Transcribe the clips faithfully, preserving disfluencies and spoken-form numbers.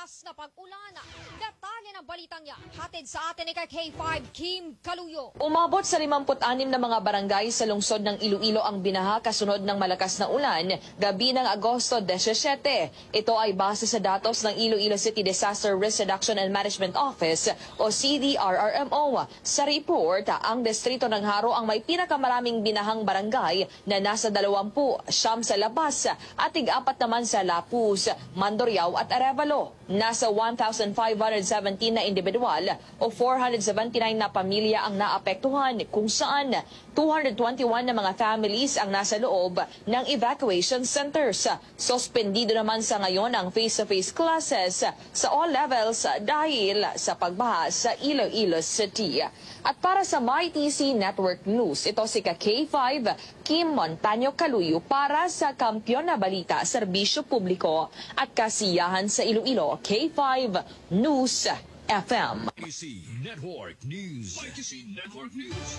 malakas na pag-ulan. Detalye ng balitang yan, hatid sa atin ni K five Kim Kaluyo. Umabot sa limampu't-anim na mga barangay sa lungsod ng Iloilo ang binaha kasunod ng malakas na ulan gabi ng Agosto seventeen. Ito ay base sa datos ng Iloilo City Disaster Risk Reduction and Management Office o C D R R M O. Sa report, ang distrito ng Haro ang may pinakamaraming binahang barangay na nasa dalawampu siyam sa Labas at tig-apat naman sa Lapuz, Mandurriao at Arevalo. Nasa one thousand five hundred seventeen na individual o four hundred seventy-nine na pamilya ang naapektuhan kung saan two hundred twenty-one na mga families ang nasa loob ng evacuation centers. Suspendido naman sa ngayon ang face-to-face classes sa all levels dahil sa pagbaha sa Iloilo City. At para sa My T C Network News, ito si K five Kim Montaño Kaluyo para sa Kampiyon na Balita, Serbisyo Publiko at Kasiyahan sa Iloilo, K five News F M. My T C Network News. My T C Network News.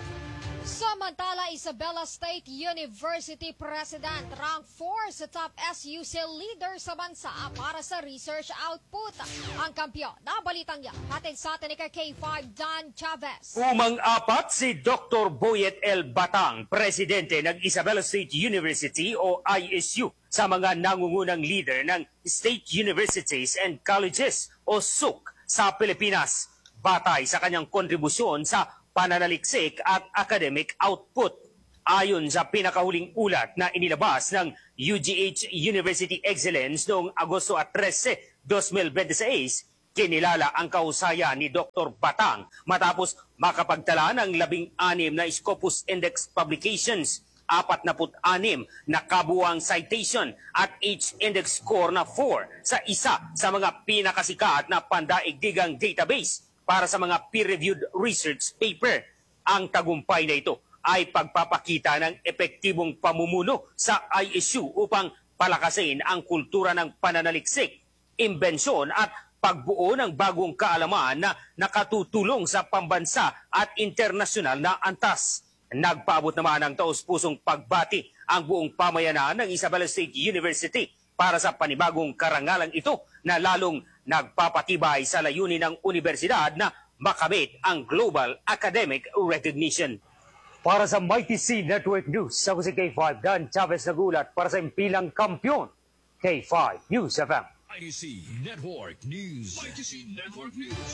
Samantala, Isabela State University President, rank four sa top S U C leader sa bansa para sa research output. Ang kampiyon na balitang yan, hatid sa atin ni K five Dan Chavez. Umang-apat si Doctor Boyet L. Batang, presidente ng Isabela State University o I S U, sa mga nangungunang leader ng State Universities and Colleges o S U C sa Pilipinas, batay sa kanyang kontribusyon sa pananaliksik at academic output. Ayon sa pinakahuling ulat na inilabas ng U G H University Excellence noong Agosto thirteen, twenty twenty-six, kinilala ang kahusayan ni Doctor Batang matapos makapagtala ng labing anim na Scopus Index publications, apat na put anim na kabuang citation at H-index score na four sa isa sa mga pinakasikat na pandaigdigang database para sa mga peer-reviewed research paper. Ang tagumpay na ito ay pagpapakita ng epektibong pamumuno sa I S U upang palakasin ang kultura ng pananaliksik, imbensyon at pagbuo ng bagong kaalaman na nakatutulong sa pambansa at internasyonal na antas. Nagpaabot naman ng taus-pusong pagbati ang buong pamayanan ng Isabela State University para sa panibagong karangalang ito na lalong nagpapatibay sa layunin ng universidad na makamit ang global academic recognition. Para sa My T C Network News, ako si K five Dan Chavez nagulat para sa impilang kampiyon, K five News F M. My T C Network News. My T C Network News.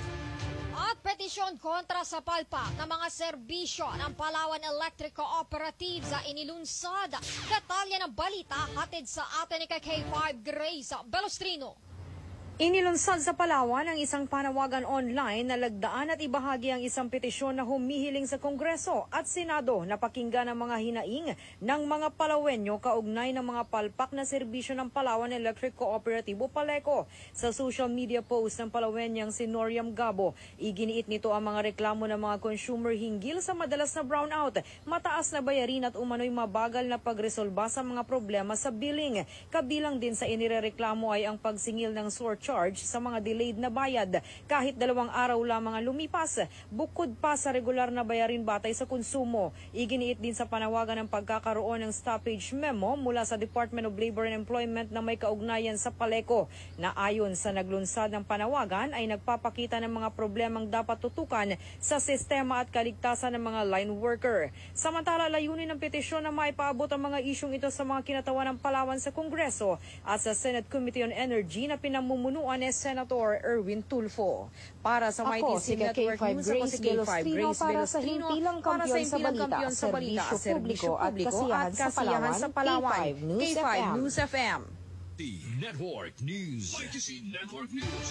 At petisyon kontra sa palpak ng mga serbisyo ng Palawan Electric Cooperative sa inilunsad. Detalye ng balita hatid sa atin ni K five Grace Belostrino. Inilunsad sa Palawan ang isang panawagan online na lagdaan at ibahagi ang isang petisyon na humihiling sa Kongreso at Senado na pakinggan ang mga hinaing ng mga Palawenyo kaugnay ng mga palpak na serbisyo ng Palawan Electric Cooperative o PALECO. Sa social media post ng Palawenyang si Noriam Gabo, iginiit nito ang mga reklamo ng mga consumer hinggil sa madalas na brownout, mataas na bayarin at umano'y mabagal na pagresolba sa mga problema sa billing. Kabilang din sa inirereklamo ay ang pagsingil ng surcharge charge sa mga delayed na bayad kahit dalawang araw lamang ang lumipas, bukod pa sa regular na bayarin batay sa konsumo. Iginiit din sa panawagan ng pagkakaroon ng stoppage memo mula sa Department of Labor and Employment na may kaugnayan sa PALECO na ayon sa naglunsad ng panawagan ay nagpapakita ng mga problemang dapat tutukan sa sistema at kaligtasan ng mga line worker. Samantala, layunin ng petisyon na maipaabot ang mga isyong ito sa mga kinatawan ng Palawan sa Kongreso at sa Senate Committee on Energy na pinamumunuan ni Senator Erwin Tulfo. Para sa My T C Network News, ako si K five Grace para sa Belostrino himpilang para sa kampiyon sa himpilang balita, kampiyon sa balita, serbisyo publiko at kasiyahan sa Palawan, K five News F M. The Network News. My T C Network News.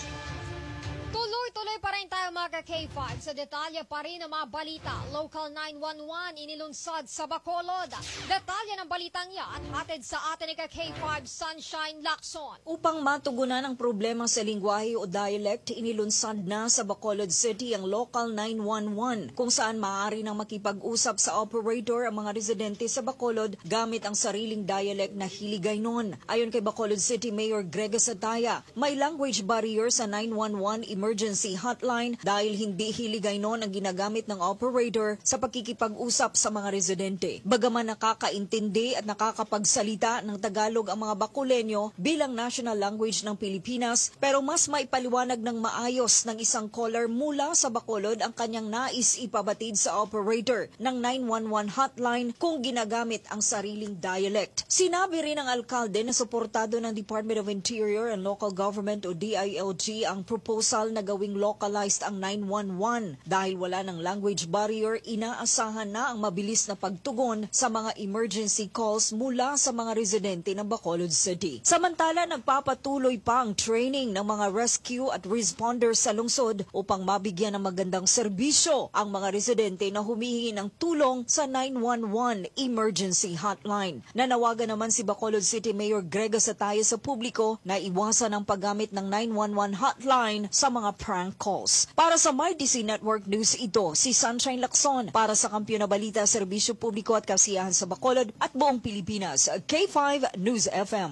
Tuloy-tuloy pa rin tayo mga K five sa detalye pa rin ng mga balita. Local nine one one inilunsad sa Bacolod. Detalye ng balitang yan hatid sa atin ni K five Sunshine Lacson. Upang matugunan ang problema sa lingwahe o dialect, inilunsad na sa Bacolod City ang Local nine one one kung saan maaari nang makipag-usap sa operator ang mga residente sa Bacolod gamit ang sariling dialect na Hiligaynon. Ayon kay Bacolod City Mayor Greg Sataya, may language barrier sa nine one one emergency emergency hotline dahil hindi hiligay noon ang ginagamit ng operator sa pakikipag-usap sa mga residente. Bagaman nakakaintindi at nakakapagsalita ng Tagalog ang mga Bacoleño bilang national language ng Pilipinas, pero mas maipaliwanag ng maayos ng isang caller mula sa Bacolod ang kanyang nais ipabatid sa operator ng nine one one hotline kung ginagamit ang sariling dialect. Sinabi rin ng alkalde na suportado ng Department of Interior and Local Government o D I L G ang proposal na gawing localized ang nine one one. Dahil wala ng language barrier, inaasahan na ang mabilis na pagtugon sa mga emergency calls mula sa mga residente ng Bacolod City. Samantala, nagpapatuloy pa ang training ng mga rescue at responders sa lungsod upang mabigyan ng magandang serbisyo ang mga residente na humihingi ng tulong sa nine one one emergency hotline. Nanawagan naman si Bacolod City Mayor Grega Sataya sa publiko na iwasan ang paggamit ng nine one one hotline sa mga prank calls. Para sa My D C Network News, ito si Sunshine Lacson para sa Kampiyon na Balita, Serbisyo Publiko at Kasiyahan sa Bacolod at buong Pilipinas, K five News F M.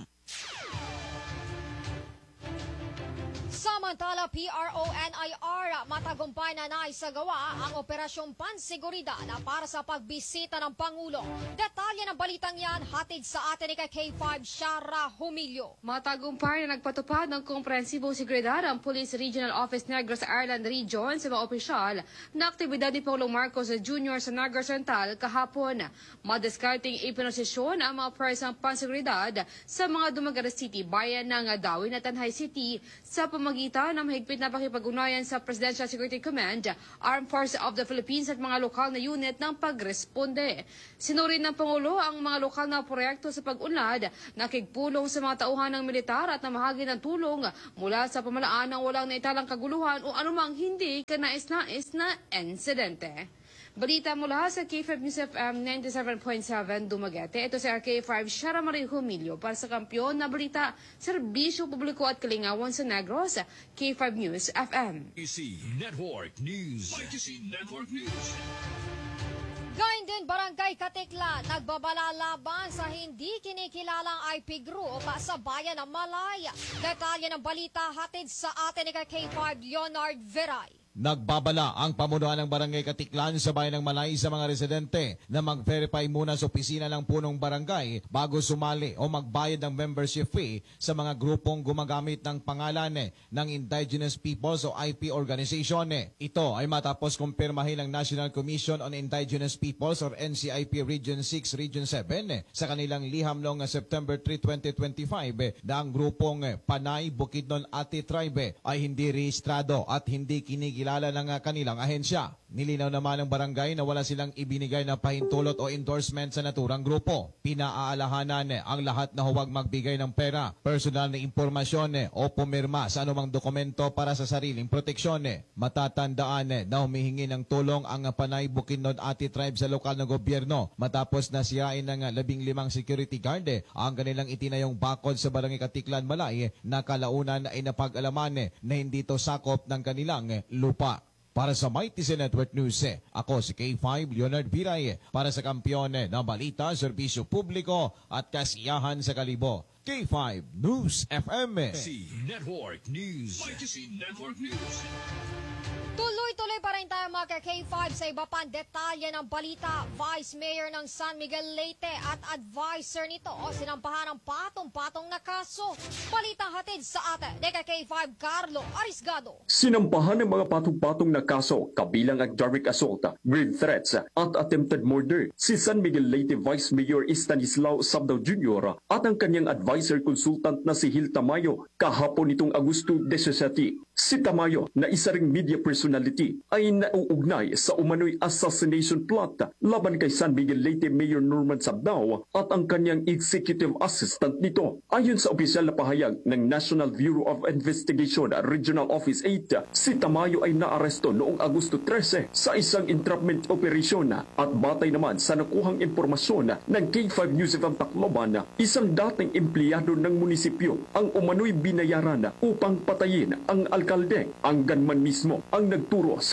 Samantala, P R O N I R matagumpay na naisagawa ang Operasyong Panseguridad para sa pagbisita ng Pangulo. Detalye ng balitang yan, hatid sa atin ni K five Shara Humilio. Matagumpay na nagpatupad ng komprehensibong seguridad ang Police Regional Office Negros Island Region sa mga opisyal na aktibidad ni Pangulong Marcos Junior sa Negros Oriental kahapon. Madiskarting ipinosisyon ang mga presang panseguridad sa mga Dumaguete City, bayan ng Dawin at Tanhay City sa pamagitan ng mahigpit na pakipag-ugnayan sa Presidential Security Command, Armed Forces of the Philippines at mga lokal na unit ng pagresponde. Sinuri ng Pangulo ang mga lokal na proyekto sa pag-unlad, nakikpulong sa mga tauhan ng militar at namahagi ng tulong mula sa pamalaan ng walang naitalang kaguluhan o anumang hindi kanais-nais na insidente. Balita mula sa K five News F M ninety-seven point seven Dumaguete. Ito si R K five Shara Marie Humilio para sa Kampiyon na Balita, Serbisyo Publiko at Kalingawan sa Negros, K five News F M. Y C Network News. Y C Network News. Gayun din, Barangay Katikla, nagbabala laban sa hindi kinikilalang I P group sa bayan ng Malaya. Detalye ng balita hatid sa atin ni K five Leonard Veray. Nagbabala ang pamunuan ng Barangay Katiklan sa bayan ng Malay sa mga residente na mag-verify muna sa opisina ng punong barangay bago sumali o magbayad ng membership fee sa mga grupong gumagamit ng pangalan ng Indigenous Peoples o I P Organization. Ito ay matapos kumpirmahin ng National Commission on Indigenous Peoples or N C I P Region six, Region seven sa kanilang liham noong September three, twenty twenty-five na ang grupong Panay Bukidnon Ati Tribe ay hindi rehistrado at hindi kinigil kilala ng kanilang ahensya. Nilinaw naman ng barangay na wala silang ibinigay na pahintulot o endorsement sa naturang grupo. Pinaaalahanan ang lahat na huwag magbigay ng pera, personal na impormasyon o pumirma sa anumang dokumento para sa sariling proteksyon. Matatandaan na humihingi ng tulong ang Panay Bukidnon Ati Tribe sa lokal na gobyerno matapos na sirain ng labing limang security guard ang kanilang itinayong bakod sa Barangay Katiklan, Malay na kalaunan ay napag-alaman na hindi ito sakop ng kanilang lupa. Para sa My T C Network News, ako si K five Leonard Viray para sa Kampiyon na Balita, Serbisyo Publiko at Kasiyahan sa Kalibo. K five News F M. Y C Network News. Y C Network News. Tuloy-tuloy pa rin tayo mga K five sa iba pang detalye ng balita. Vice Mayor ng San Miguel Leyte at advisor nito o sinampahan ng patong-patong na kaso. Balita hatid sa atin ni K five Carlo Arisgado. Sinampahan ng mga patong-patong na kaso kabilang ang direct assault, grave threats at attempted murder si San Miguel Leyte Vice Mayor Stanislao Sabdao Junior at ang kanyang advisor consultant na si Hil Tamayo kahapon nitong Agosto seventeen. Si Tamayo na isa ring media personality ay nauugnay sa umano'y assassination plot laban kay San Miguel Leyte Mayor Norman Sabdao at ang kanyang executive assistant nito. Ayon sa opisyal na pahayag ng National Bureau of Investigation Regional Office eight, si Tamayo ay naaresto noong Agosto thirteen sa isang entrapment operation at batay naman sa nakuhang impormasyon ng K five News F M Tacloban, isang dating empleyado ng munisipyo ang umano'y binayaran upang patayin ang alkalde. Ang gunman mismo ang nagturo sa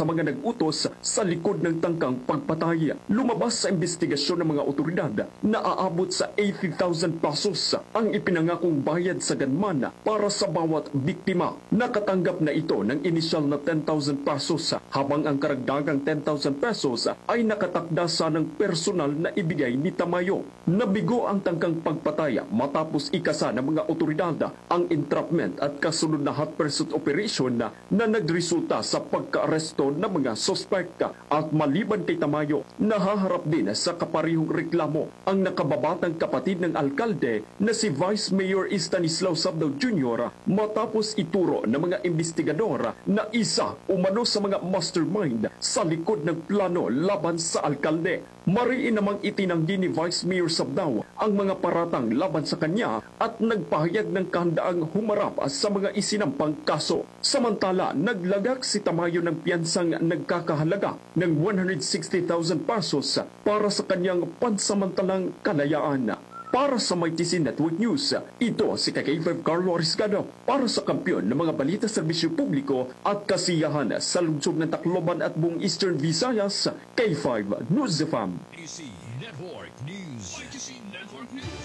sa mga nag-utos sa likod ng tangkang pagpatay. Lumabas sa investigasyon ng mga otoridad na aabot sa eighty thousand pesos ang ipinangakong bayad sa gunman para sa bawat biktima. Nakatanggap na ito ng inisyal na ten thousand pesos habang ang karagdagang ten thousand pesos ay nakatakda sa ng personal na ibigay ni Tamayo. Nabigo ang tangkang pagpatay matapos ikasa ng mga otoridad ang entrapment at kasunod na hot pursuit operation na, na nagresulta sa pagkaaresto ng mga suspekta. At maliban kay Tamayo, nahaharap din sa kaparihong reklamo ang nakababatang kapatid ng alkalde na si Vice Mayor Stanislao Sabdao Junior matapos ituro ng mga investigador na isa umano sa mga mastermind sa likod ng plano laban sa alkalde. Mariin namang itinanggi ni Vice Mayor Sabdao ang mga paratang laban sa kanya at nagpahayag ng kahandaang humarap sa mga isinampang kaso. Samantala, naglagak si Tamayo ng piyansang nagkakahalaga ng one hundred sixty thousand pesos para sa kanyang pansamantalang kalayaan. Para sa May T C Network News, ito si K five Carlo Ariscado para sa kampiyon ng mga balita serbisyo publiko at kasiyahan sa lungsod ng Tacloban at buong Eastern Visayas, K five News F M. Y T C Network News. Y T C Network News.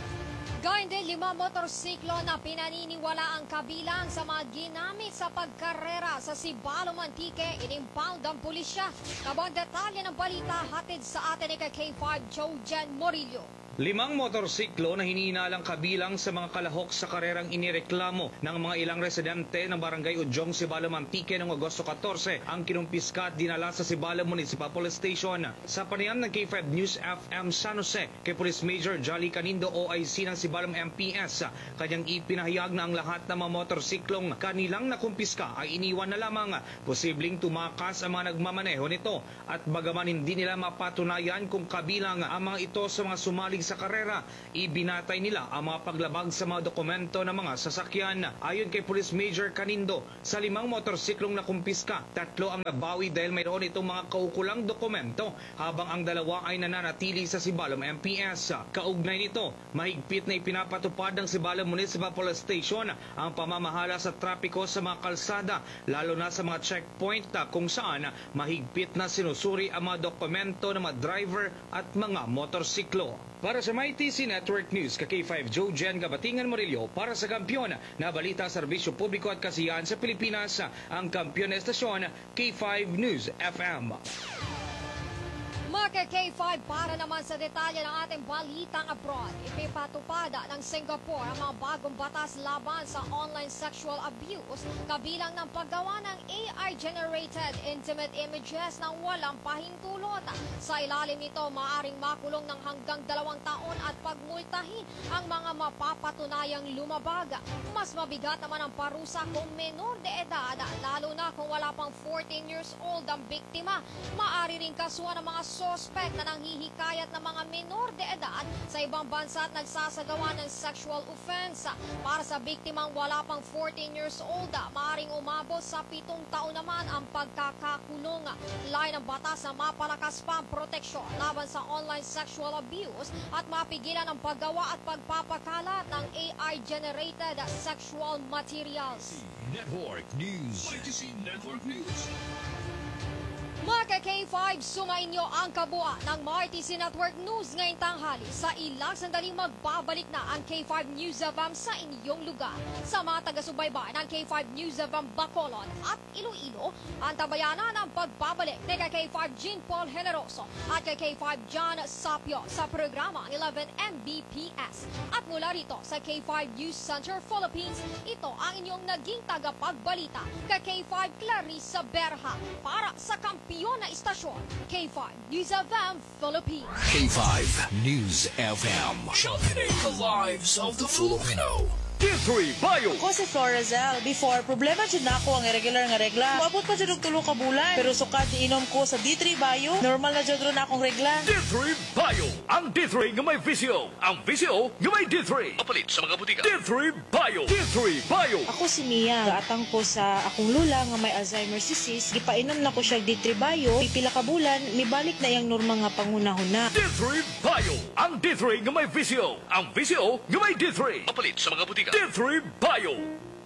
Gayun din, lima motorsiklo na pinaniniwala ang kabilang sa mga ginamit sa pagkarera sa Sibalom Antique, inimpound ang pulisya. Kabang detalye ng balita hatid sa atin ni K five Joe Jen Morillo. Limang motorsiklo na hinihinalang kabilang sa mga kalahok sa karerang inireklamo ng mga ilang residente ng Barangay Ujong, Sibalom Antique noong Agosto fourteen ang kinumpiska at dinala sa Sibalom Municipal Police Station. Sa panayam ng K five News F M San Jose kay Police Major Jolly Canindo O I C ng Sibalom M P S, kanyang ipinahayag na ang lahat ng mga motorsiklong kanilang nakumpiska ay iniwan na lamang. Posibleng tumakas ang mga nagmamaneho nito at bagaman hindi nila mapatunayan kung kabilang ang mga ito sa mga sumalig sa karera, ibinatay nila ang mga paglabag sa mga dokumento ng mga sasakyan. Ayon kay Police Major Canindo, sa limang motorsiklong nakumpiska, tatlo ang nabawi dahil mayroon itong mga kaukulang dokumento habang ang dalawa ay nananatili sa Sibalom M P S. Kaugnay nito, mahigpit na ipinapatupad ng Sibalom Municipal Police Station ang pamamahala sa trapiko sa mga kalsada, lalo na sa mga checkpoint kung saan mahigpit na sinusuri ang mga dokumento ng mga driver at mga motorsiklo. Para sa May T C Network News, K five Joe Jen Gabatingan Morillo para sa kampiyon na balita, serbisyo publiko at kasiyahan sa Pilipinas, ang kampiyon na estasyon K five News F M. Mga K five, para naman sa detalye ng ating balitang abroad, ipipatupad ng Singapore ang mga bagong batas laban sa online sexual abuse, kabilang ng paggawa ng A I-generated intimate images ng walang pahintulot. Sa ilalim nito, maaaring makulong ng hanggang dalawang taon at pagmultahin ang mga mapapatunayang lumabag. Mas mabigat naman ang parusa kung menor de edad, lalo na kung wala pang fourteen years old ang biktima. Maaari ring kasuhan ng mga suspect na nanghihikayat ng mga menor de edad sa ibang bansa at nagsasagawa ng sexual offense. Para sa biktimang wala pang fourteen years old, maaaring umabot sa pitong taon naman ang pagkakakulong. Layo ng batas na mapalakas pa ang proteksyon laban sa online sexual abuse at mapigilan ang paggawa at pagpapakalat ng A I-generated sexual materials. Network News. Y T C Network News. Mga K five, sumainyo ang kabuuan ng May T C Network News ngayong tanghali. Sa ilang sandali magbabalik na ang K five News F M sa inyong lugar. Sa mga taga-subaybay ng K five News F M Bacolod at Iloilo, ang tabayanan ng pagbabalik ni K five Jean Paul Generoso at K five John Sapio sa programa eleven M B P S. At mula rito sa K five News Center Philippines, ito ang inyong naging tagapagbalita, K five Clarissa Berha para sa kampi yun na istasyon, K five News F M Philippines. K five News F M. Championing the lives of the Filipino. D three Bio. Ako si Florazel. Before, problema dyan na ako ang irregular nga regla. Maabot pa dyan og tulo ka bulan. Pero sukad inom ko sa D three Bio, normal na dyan na akong regla. D three Bio. Ang D three nga may visyo. Ang visyo nga may D three. Papalit sa mga butika. D three Bio. D three Bio. Ako si Mia. Gaatang ko sa akong lula nga may Alzheimer's disease. Gipainom na ko siya D three Bio. Pipila ka bulan, mibalik na yung normal nga pangunahon na. D three Bio. Ang D three nga may visyo. Ang visyo nga may D three. Papalit sa mga butika. D three Bio. D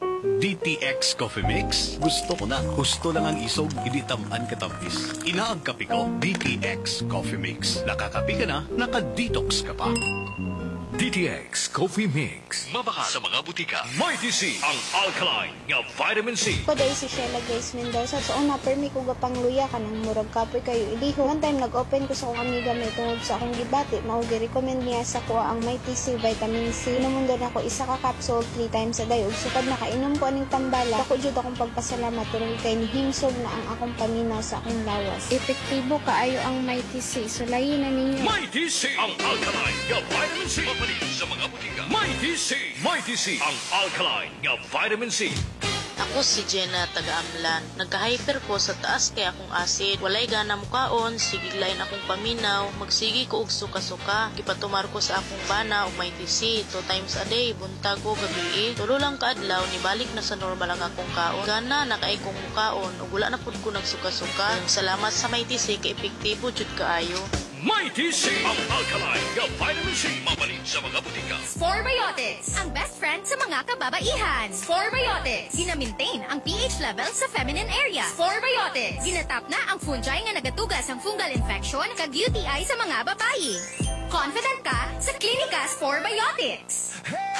D T X Coffee Mix. Gusto ko na. Gusto lang ang isog, hindi tamaan katapis. Inaang kape ko, D T X Coffee Mix. Nakakapi ka na, naka-detox ka pa. D T X Coffee Mix. Mabahal sa mga butika. Mighty C, ang alkaline nga vitamin C. Ko dahil si Sheila Grace Mendoza. So, una, permi ko gapang luya ka ng murag kapoy kayo iliho. One time, nag-open ko sa akong amiga may tungod sa akong gibati. Maugi-recommend niya sa ko ang Mighty C Vitamin C. Inumundo na ko isa ka capsule three times a day. Ug sukad nakainom ko aning tambala. Ako jud akong pagpasalamat turon kay nihimsog na ang akong paminaw sa akong lawas. Epektibo kaayo ang Mighty C. Sulayin na ninyo. Mighty C, ang alkaline nga vitamin C. Mapalit sa mga butika. Mighty C, Mighty C, ang alkaline nga vitamin C. Ako si Jenna, taga-Amlan. Nagka-hyper ko sa taas kay akong acid. Walay gana mukaon, sigiglayin akong paminaw, magsigi ko og suka-suka. Gipatumar ko sa akong bana og Mighty C. Two times a day, buntag ko gabi. Tulo lang kaadlaw, nibalik na sa normal ang akong kaon. Gana, nakaay kong mukaon, ug wala na pud ko nagsuka-suka. Salamat sa Mighty C, kay epektibo jud kaayo. Mighty C, ang alkaline nga vitamin C. Mapalit sa mga butika. Sporebiotics, ang best friend sa mga kababaihan. Sporebiotics, gina-maintain ang pH level sa feminine area. Sporebiotics, ginatap na ang fungi nga nagatugas ang fungal infection kag U T I sa mga babayi. Confident ka sa Klinika Sporebiotics.